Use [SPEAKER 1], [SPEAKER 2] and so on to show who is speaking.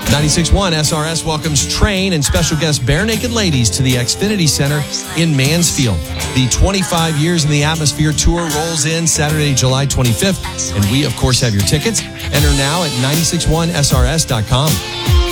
[SPEAKER 1] 96.1 SRS welcomes Train and special guest Bare Naked Ladies to the Xfinity Center in Mansfield. The 25 Years in the Atmosphere tour rolls in Saturday, July 25th, and we, of course, have your tickets. Enter now at 961SRS.com.